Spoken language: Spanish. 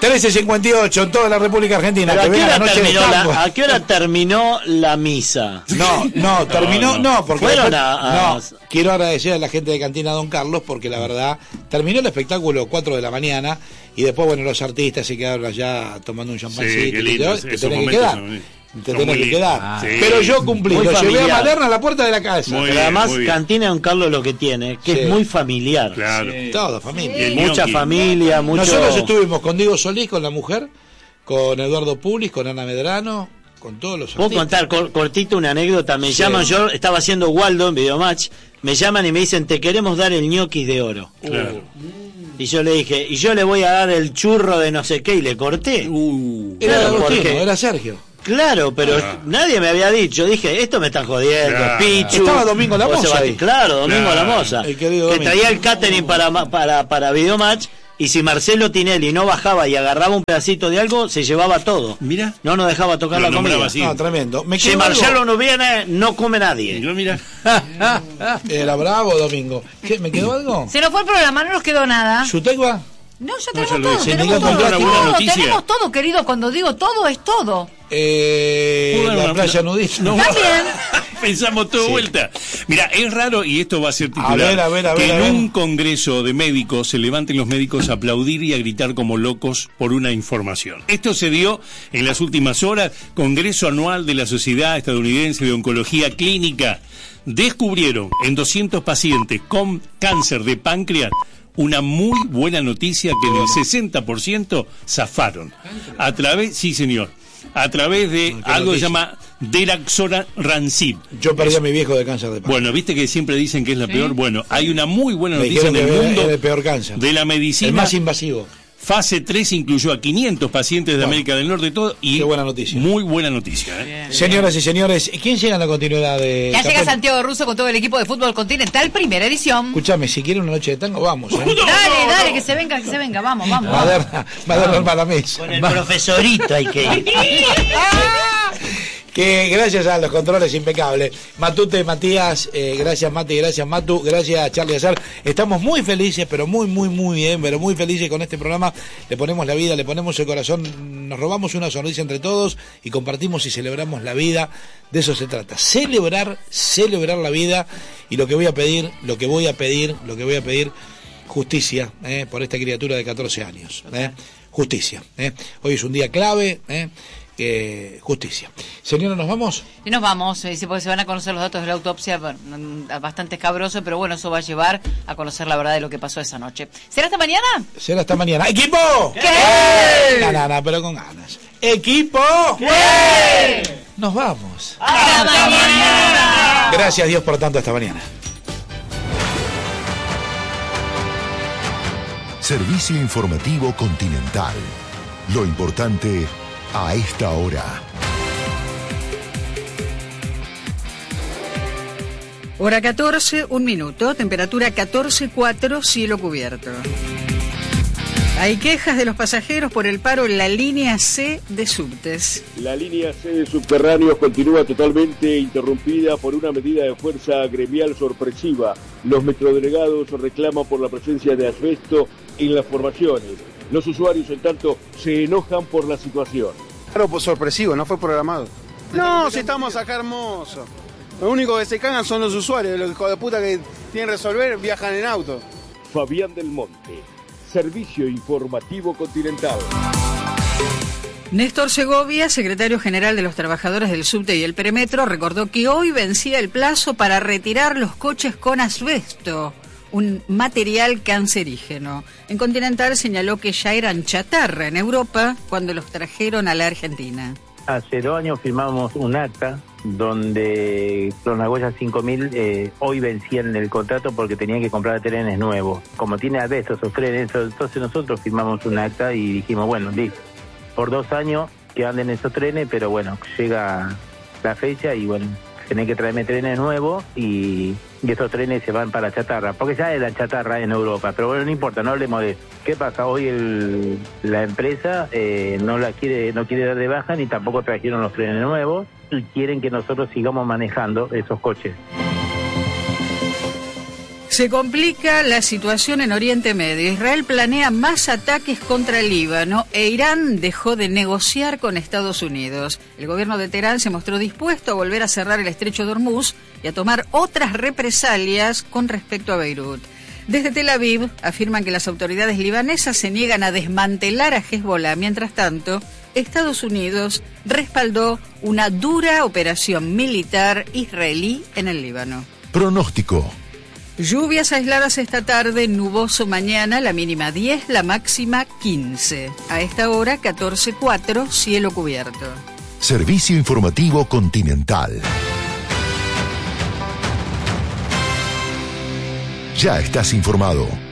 13:58 en toda la República Argentina. ¿A qué hora terminó la misa? No, terminó, no, porque fueron después, quiero agradecer a la gente de Cantina Don Carlos, porque la verdad, terminó el espectáculo 4 de la mañana, y después, bueno, los artistas se quedaron allá tomando un champancito. Sí, qué lindo, te tenés que quedar. Te tenés que quedar. Sí. Pero yo cumplí, lo llevé a Malerna a la puerta de la casa. Pero además, Cantina Don Carlos lo que tiene, que es muy familiar. Claro. Todo, familia. Mucha familia, mucho... Nosotros estuvimos con Diego Solís, con la mujer, con Eduardo Pulis, con Ana Medrano, con todos los artistas. ¿Puedo contar cortito una anécdota? Me llaman, yo estaba haciendo Waldo en Videomatch, me llaman y me dicen, te queremos dar el ñoquis de oro. Claro. Y yo le dije, y yo le voy a dar el churro de no sé qué, y le corté. Era Sergio. Claro, pero nadie me había dicho. Dije, esto me están jodiendo, Pichu. Estaba Domingo La Moza ahí. Claro, Domingo La Moza. Que traía el catering para Videomatch. Y si Marcelo Tinelli no bajaba y agarraba un pedacito de algo, se llevaba todo. Mira. No nos dejaba tocar la comida. No, tremendo. Si Marcelo no viene, no come nadie. Yo, mira. Era bravo, Domingo. ¿Qué, ¿Me quedó algo? Se nos fue el programa, no nos quedó nada. ¿Yutegua? No, ya tenemos todo. Tenemos todo, querido. Cuando digo todo, es todo. La playa nudista. No. También. Pensamos todo vuelta. Mira, es raro, y esto va a ser titular, a ver, que en un congreso de médicos se levanten los médicos a aplaudir y a gritar como locos por una información. Esto se dio en las últimas horas, Congreso Anual de la Sociedad Estadounidense de Oncología Clínica. Descubrieron en 200 pacientes con cáncer de páncreas una muy buena noticia, que en el 60% zafaron. A través de algo que se llama Deraxorancid. Yo perdí a mi viejo de cáncer de páncreas. Bueno, viste que siempre dicen que es la peor. Bueno, hay una muy buena noticia en el mundo el peor cáncer de la medicina. El más invasivo. Fase 3 incluyó a 500 pacientes de América del Norte, todo, y qué buena noticia. Muy buena noticia. Bien. Señoras y señores, ¿quién llega en la continuidad de... Ya llega Santiago Russo con todo el equipo de Fútbol Continental, primera edición. Escúchame, si quiere una noche de tango, vamos. Dale, que se venga, vamos. Maderna Malamés. Con el profesorito hay que ir. Que gracias a los controles impecables. Matute, Matías, gracias Mati, gracias Matu, gracias Charlie Azar. Estamos muy felices, pero muy bien, pero muy felices con este programa. Le ponemos la vida, le ponemos el corazón, nos robamos una sonrisa entre todos y compartimos y celebramos la vida. De eso se trata. Celebrar la vida. Y lo que voy a pedir, justicia, por esta criatura de 14 años. Justicia. Hoy es un día clave, justicia. Señora, ¿nos vamos? Y nos vamos, porque se van a conocer los datos de la autopsia, bastante escabroso, pero bueno, eso va a llevar a conocer la verdad de lo que pasó esa noche. ¿Será hasta mañana? Será hasta mañana. ¡Equipo! ¿Qué? No, pero con ganas. ¡Equipo! ¿Qué? Nos vamos. ¡Hasta mañana! Gracias Dios por tanto, hasta mañana. Servicio Informativo Continental. Lo importante a esta hora. Hora 14, 1 minuto, temperatura 14,4, cielo cubierto. Hay quejas de los pasajeros por el paro en la línea C de subtes. La línea C de subterráneos continúa totalmente interrumpida por una medida de fuerza gremial sorpresiva. Los metrodelegados reclaman por la presencia de asbesto en las formaciones. Los usuarios, en tanto, se enojan por la situación. Claro, pues sorpresivo, no fue programado. No, si estamos acá hermosos. Lo único que se cagan son los usuarios, los hijos de puta que tienen que resolver, viajan en auto. Fabián del Monte, Servicio Informativo Continental. Néstor Segovia, secretario general de los trabajadores del subte y el perímetro, recordó que hoy vencía el plazo para retirar los coches con asbesto, un material cancerígeno. En Continental señaló que ya eran chatarra en Europa cuando los trajeron a la Argentina. Hace 2 años firmamos un acta donde los Nagoya 5000 hoy vencían el contrato porque tenían que comprar trenes nuevos. Como tiene asbesto esos trenes, entonces nosotros firmamos un acta y dijimos, bueno, listo, por 2 años que anden esos trenes, pero bueno, llega la fecha y bueno, tenés que traerme trenes nuevos y esos trenes se van para chatarra, porque ya era chatarra en Europa, pero bueno, no importa, no hablemos de eso. ¿Qué pasa? Hoy la empresa no quiere dar de baja, ni tampoco trajeron los trenes nuevos y quieren que nosotros sigamos manejando esos coches. Se complica la situación en Oriente Medio. Israel planea más ataques contra el Líbano e Irán dejó de negociar con Estados Unidos. El gobierno de Teherán se mostró dispuesto a volver a cerrar el estrecho de Hormuz y a tomar otras represalias con respecto a Beirut. Desde Tel Aviv afirman que las autoridades libanesas se niegan a desmantelar a Hezbollah. Mientras tanto, Estados Unidos respaldó una dura operación militar israelí en el Líbano. Pronóstico. Lluvias aisladas esta tarde, nuboso mañana, la mínima 10, la máxima 15. A esta hora 14:04, cielo cubierto. Servicio informativo Continental. Ya estás informado.